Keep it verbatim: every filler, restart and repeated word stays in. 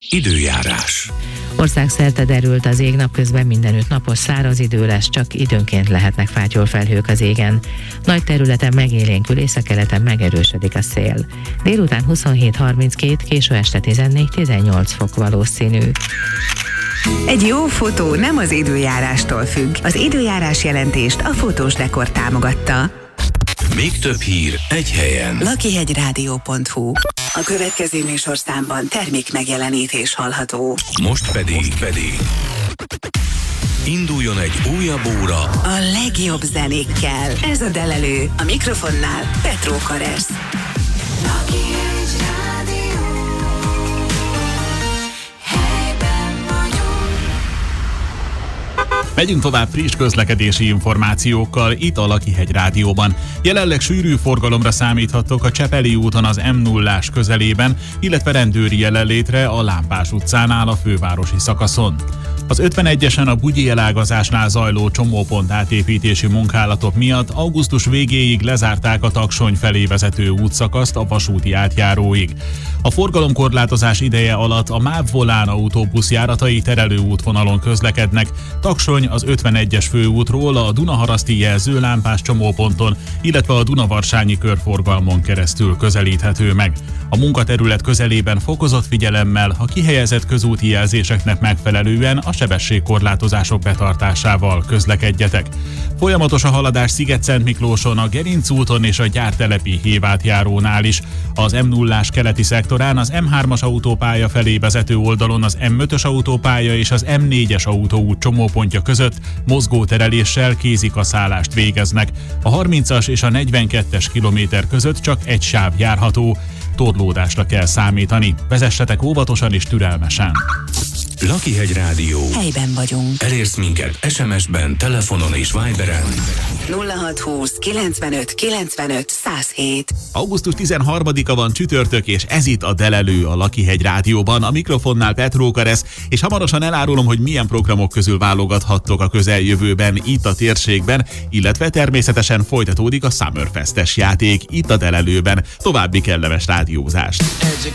Időjárás. Országszerte derült az ég, napközben mindenütt napos száraz idő lesz, csak időnként lehetnek fátyolfelhők az égen. Nagy területen megélénkül, északkeleten megerősödik a szél. Délután huszonhét harminckét, késő este tizennégy tizennyolc fok valószínű. Egy jó fotó nem az időjárástól függ. Az időjárás jelentést a Fotós Dekor támogatta. Még több hír egy helyen. lakihegyrádió pont hu. A következő műsorszámban termék megjelenítés hallható. Most pedig, Most pedig induljon egy újabb óra a legjobb zenékkel. Ez a Delelő. A mikrofonnál Petró Karesz. Megyünk tovább friss közlekedési információkkal itt a Lakihegy Rádióban. Jelenleg sűrű forgalomra számíthattok a Csepeli úton az em nullás közelében, illetve rendőri jelenlétre a Lámpás utcánál a fővárosi szakaszon. Az ötvenegyesen a bugyi elágazásnál zajló csomópont átépítési munkálatok miatt augusztus végéig lezárták a Taksony felé vezető útszakaszt a vasúti átjáróig. A forgalomkorlátozás ideje alatt a MÁV Volán autóbusz járatai terelő útvonalon közlekednek, Taksony az ötvenegyes főútról a Dunaharaszti jelzőlámpás csomóponton, illetve a Dunavarsányi körforgalmon keresztül közelíthető meg. A munkaterület közelében fokozott figyelemmel, a kihelyezett közúti jelzéseknek megfelelően a sebességkorlátozások betartásával közlekedjetek. Folyamatos a haladás Sziget-Szentmiklóson, a Gerinc úton és a Gyártelepi hévátjárónál is. Az em nullás keleti szektorán az em hármas autópálya felé vezető oldalon az em ötös autópálya és az em négyes autóút csomópontja között mozgótereléssel kézikaszálást végeznek. A harmincas és a negyvenkettes kilométer között csak egy sáv járható. Torlódásra kell számítani. Vezessetek óvatosan és türelmesen. Lakihegy Rádió. Helyben vagyunk. Elérsz minket es em es-ben, telefonon és Viberen. nulla hat húsz kilencvenöt kilencvenöt száz hét. augusztus tizenharmadika van, csütörtök, és ez itt a Delelő a Lakihegy Rádióban. A mikrofonnál Petró Karesz, és hamarosan elárulom, hogy milyen programok közül válogathattok a közeljövőben itt a térségben, illetve természetesen folytatódik a Summerfest-es játék itt a Delelőben. További kellemes rádiózást!